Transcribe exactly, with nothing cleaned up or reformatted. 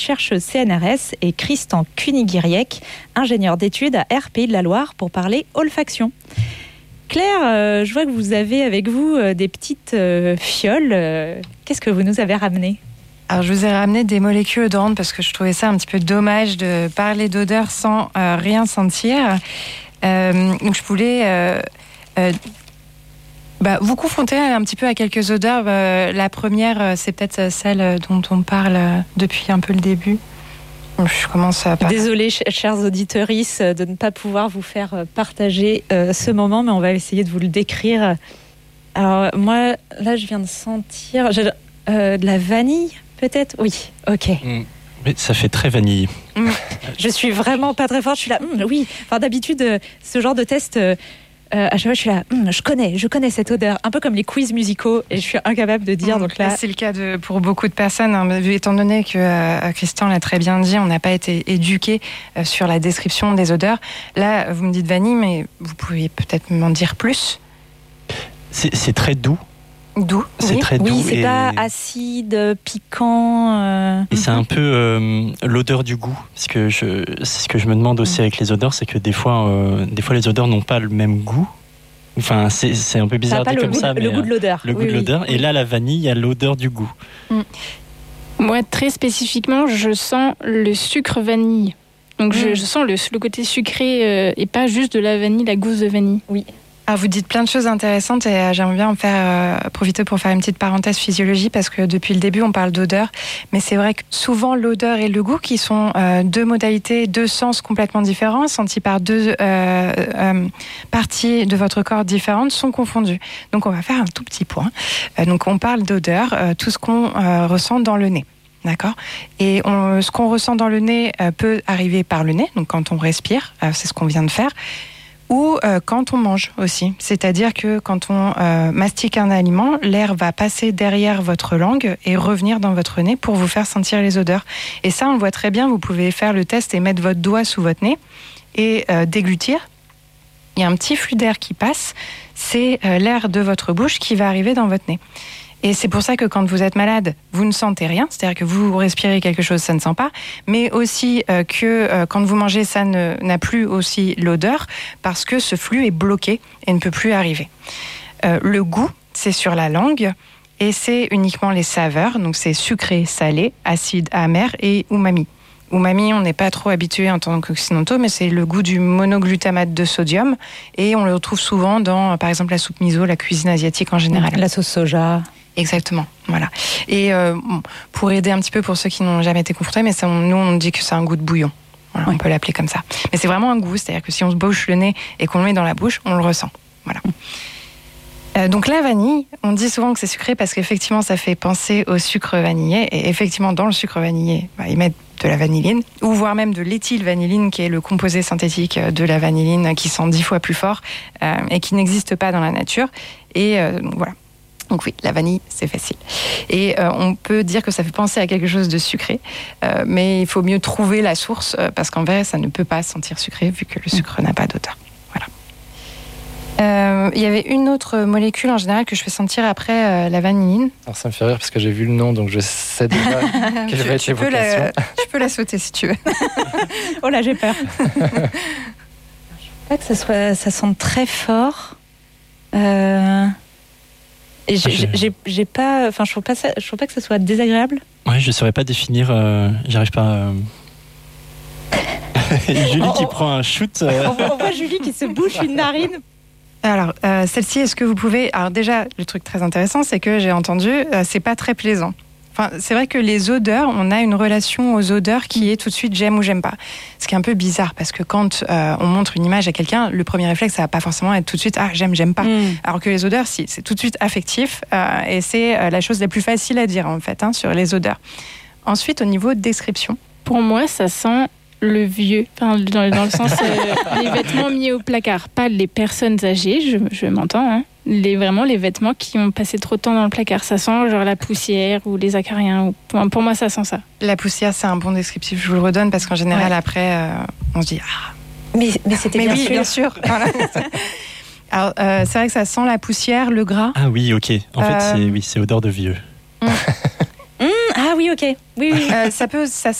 chercheuse C N R S, et Christian Kunigiriek, ingénieur d'études à R P I de la Loire, pour parler olfaction. Claire, euh, je vois que vous avez avec vous euh, des petites euh, fioles. Euh, qu'est-ce que vous nous avez ramené ? Alors, je vous ai ramené des molécules odorantes parce que je trouvais ça un petit peu dommage de parler d'odeur sans euh, rien sentir. Euh, donc, je voulais euh, euh, bah, vous confronter un petit peu à quelques odeurs. Euh, la première, c'est peut-être celle dont on parle depuis un peu le début. Je commence à... Désolée, chers auditeurs, de ne pas pouvoir vous faire partager euh, ce moment, mais on va essayer de vous le décrire. Alors, moi, là, je viens de sentir euh, de la vanille, peut-être ? Oui, ok. Mmh. Mais ça fait très vanille. Mmh. Je suis vraiment pas très forte, je suis là, mmh, oui. Enfin, d'habitude, euh, ce genre de test... Euh, Euh, à chaque fois, je suis là, hm, je connais, je connais cette odeur, un peu comme les quiz musicaux, et je suis incapable de dire. Mmh, donc là, c'est le cas de, pour beaucoup de personnes, hein, étant donné que euh, Christian l'a très bien dit, on n'a pas été éduqué euh, sur la description des odeurs. Là, vous me dites vanille, mais vous pouvez peut-être m'en dire plus. C'est, c'est très doux. Doux, c'est oui. très doux. Oui, c'est et... pas acide, piquant. Euh... Et c'est un peu euh, l'odeur du goût. Parce que je, c'est ce que je me demande aussi avec les odeurs, c'est que des fois, euh, des fois les odeurs n'ont pas le même goût. Enfin, c'est, c'est un peu bizarre dit comme goût, ça, le mais goût de l'odeur. Le oui, goût de oui. l'odeur. Et là, la vanille, il y a l'odeur du goût. Mm. Moi, très spécifiquement, je sens le sucre vanille. Donc, mm. je, je sens le, le côté sucré euh, et pas juste de la vanille, la gousse de vanille. Oui. Ah, vous dites plein de choses intéressantes et euh, j'aimerais bien en faire euh, profiter pour faire une petite parenthèse physiologie parce que depuis le début on parle d'odeur, mais c'est vrai que souvent l'odeur et le goût qui sont euh, deux modalités, deux sens complètement différents, sentis par deux euh, euh, parties de votre corps différentes, sont confondus. Donc on va faire un tout petit point. Euh, donc on parle d'odeur, euh, tout ce qu'on euh, ressent dans le nez. D'accord. Et on, ce qu'on ressent dans le nez euh, peut arriver par le nez, donc quand on respire, euh, c'est ce qu'on vient de faire. Ou euh, quand on mange aussi. C'est-à-dire que quand on euh, mastique un aliment, l'air va passer derrière votre langue et revenir dans votre nez pour vous faire sentir les odeurs. Et ça, on le voit très bien. Vous pouvez faire le test et mettre votre doigt sous votre nez et euh, déglutir. Il y a un petit flux d'air qui passe. C'est euh, l'air de votre bouche qui va arriver dans votre nez. Et c'est pour ça que quand vous êtes malade, vous ne sentez rien, c'est-à-dire que vous respirez quelque chose, ça ne sent pas, mais aussi euh, que euh, quand vous mangez, ça ne, n'a plus aussi l'odeur, parce que ce flux est bloqué et ne peut plus arriver. Euh, le goût, c'est sur la langue, et c'est uniquement les saveurs, donc c'est sucré, salé, acide, amer et umami. Umami, on n'est pas trop habitué en tant qu'occidentaux, mais c'est le goût du monoglutamate de sodium, et on le retrouve souvent dans, par exemple, la soupe miso, la cuisine asiatique en général. La sauce soja. Exactement, voilà. Et euh, pour aider un petit peu pour ceux qui n'ont jamais été confrontés, mais ça, on, nous on dit que c'est un goût de bouillon. Voilà, oui. On peut l'appeler comme ça. Mais c'est vraiment un goût, c'est-à-dire que si on se bouche le nez et qu'on le met dans la bouche, on le ressent. Voilà. Euh, donc la vanille, on dit souvent que c'est sucré parce qu'effectivement ça fait penser au sucre vanillé. Et effectivement, dans le sucre vanillé, bah, ils mettent de la vanilline, ou voire même de l'éthylvanilline, qui est le composé synthétique de la vanilline, qui sent dix fois plus fort euh, et qui n'existe pas dans la nature. Et euh, donc voilà. Donc oui, la vanille, c'est facile. Et euh, on peut dire que ça fait penser à quelque chose de sucré, euh, mais il faut mieux trouver la source, euh, parce qu'en vrai, ça ne peut pas sentir sucré, vu que le sucre n'a pas d'odeur. Voilà. Euh, il y avait une autre molécule, en général, que je fais sentir après euh, la vanilline. Alors ça me fait rire, parce que j'ai vu le nom, donc je sais déjà quelle va être tu, peux la, tu peux la sauter, si tu veux. Oh là, j'ai peur. Je ne veux pas que ça, soit, ça sente très fort. Euh... Et j'ai, j'ai, j'ai, j'ai pas, enfin, je trouve pas ça, je trouve pas que ça soit désagréable. Ouais, je saurais pas définir. Euh, j'arrive pas. Euh... Julie oh, qui oh, prend un shoot. Euh... On, voit, on voit Julie qui se bouche une narine. Alors, euh, celle-ci, est-ce que vous pouvez... Alors déjà, le truc très intéressant, c'est que j'ai entendu, euh, c'est pas très plaisant. Enfin, c'est vrai que les odeurs, on a une relation aux odeurs qui est tout de suite j'aime ou j'aime pas. Ce qui est un peu bizarre parce que quand euh, on montre une image à quelqu'un, le premier réflexe, ça va pas forcément être tout de suite ah j'aime, j'aime pas. Mm. Alors que les odeurs, si, c'est tout de suite affectif euh, et c'est euh, la chose la plus facile à dire en fait hein, sur les odeurs. Ensuite, au niveau de description. Pour moi, ça sent le vieux, enfin, dans, dans le sens euh, les vêtements mis au placard, pas les personnes âgées, je, je m'entends, hein. Les, vraiment les vêtements qui ont passé trop de temps dans le placard. Ça sent genre la poussière ou les acariens. Ou, pour, pour moi, ça sent ça. La poussière, c'est un bon descriptif, je vous le redonne, parce qu'en général, ouais. après, euh, on se dit ah. Mais, mais c'était mais bien oui, sûr. bien sûr. Voilà. Alors, euh, c'est vrai que ça sent la poussière, le gras. Ah oui, ok. En euh... fait, c'est, oui, c'est odeur de vieux. Mmh. Mmh, ah oui, ok. Oui, oui. Euh, ça peut, ça